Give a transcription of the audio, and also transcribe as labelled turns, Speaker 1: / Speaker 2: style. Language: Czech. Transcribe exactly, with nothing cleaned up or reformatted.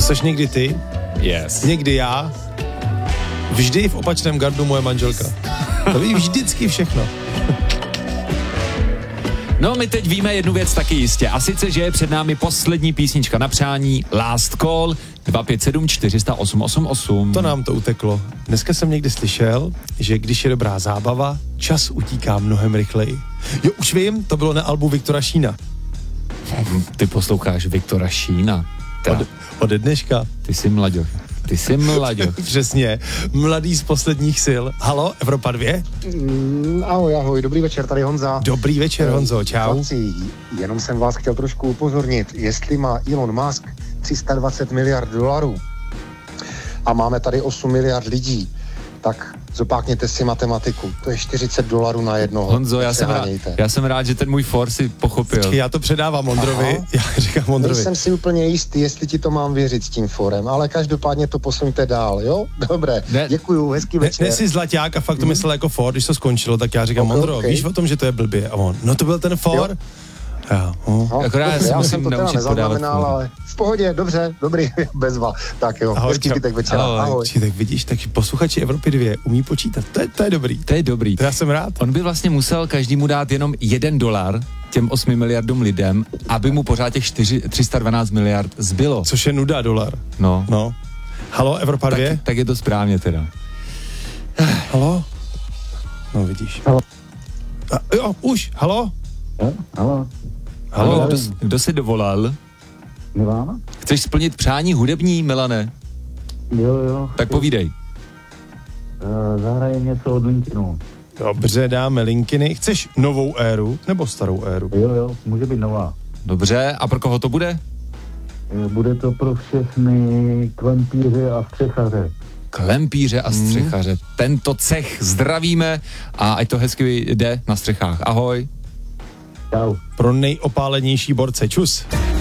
Speaker 1: Jseš někdy ty,
Speaker 2: Yes.
Speaker 1: někdy já, vždy v opačném gardu moje manželka. To ví vždycky všechno.
Speaker 2: No, my teď víme jednu věc taky jistě. A sice, že je před námi poslední písnička na přání, Last Call, dva pět sedm čtyři nula nula osm osm osm.
Speaker 1: To nám to uteklo. Dneska jsem někdy slyšel, že když je dobrá zábava, čas utíká mnohem rychleji. Jo, už vím, to bylo na albu Viktora Šína.
Speaker 2: Ty posloucháš Viktora Šína.
Speaker 1: Od, ode dneška.
Speaker 2: Ty jsi mlaďoch. Ty jsi mlaďoch.
Speaker 1: Přesně. Mladý z posledních sil. Halo, Evropa dvě?
Speaker 3: Mm, ahoj, ahoj, dobrý večer, tady Honza.
Speaker 1: Dobrý večer, Honzo, čau.
Speaker 3: Chlapci, jenom jsem vás chtěl trošku upozornit, jestli má Elon Musk tři sta dvacet miliard dolarů a máme tady osm miliard lidí, tak zopákněte si matematiku. To je čtyřicet dolarů na jednoho.
Speaker 2: Honzo, já jsem, rád, já jsem rád, že ten můj for si pochopil.
Speaker 1: Počkej, já to předávám Mondrovi. Aha. Já říkám Mondrovi.
Speaker 3: Nejsem si úplně jistý, jestli ti to mám věřit s tím forem, ale každopádně to posuňte dál, jo? Dobré, ne, děkuju, hezký večer.
Speaker 1: Ne, ne jsi zlaťák a fakt to myslel jako for, když to skončilo, tak já říkám, okay, Mondro, okay. Víš o tom, že to je blbě? A on, no to byl ten for? Jo. Já, oh.
Speaker 3: no,
Speaker 2: Akorát já, já jsem to teda nezaznamenal, ale v pohodě, dobře, dobrý, bezva. Tak jo,
Speaker 1: ahoj,
Speaker 3: hezký zbytek večera, ahoj. ahoj.
Speaker 1: Či, tak vidíš, tak posluchači Evropy dvě umí počítat, to je, to je dobrý.
Speaker 2: To je dobrý.
Speaker 1: To já jsem rád.
Speaker 2: On by vlastně musel každému dát jenom jeden dolar těm osmi miliardům lidem, aby mu pořád těch tři sta dvanáct miliard zbylo.
Speaker 1: Což je nuda dolar.
Speaker 2: No.
Speaker 1: No. Halo, Evropa dvě?
Speaker 2: Tak, tak je to správně teda.
Speaker 1: Halo? No vidíš.
Speaker 3: Halo.
Speaker 1: A, jo, už, halo?
Speaker 3: Jo, halo.
Speaker 2: Halo, kdo, kdo se dovolal?
Speaker 3: Milana?
Speaker 2: Chceš splnit přání hudební, Milane?
Speaker 3: Jo, jo.
Speaker 2: Tak povídej.
Speaker 3: Uh, zahrajem něco od Linkinu.
Speaker 1: Dobře, dáme Linkiny. Chceš novou éru nebo starou éru?
Speaker 3: Jo, jo, může být nová.
Speaker 2: Dobře, a pro koho to bude?
Speaker 3: Bude to pro všechny klempíře a střechaře.
Speaker 2: Klempíře a střechaře. Hmm. Tento cech zdravíme a ať to hezky jde na střechách. Ahoj.
Speaker 3: Čau.
Speaker 1: Pro nejopálenější borce. Čus.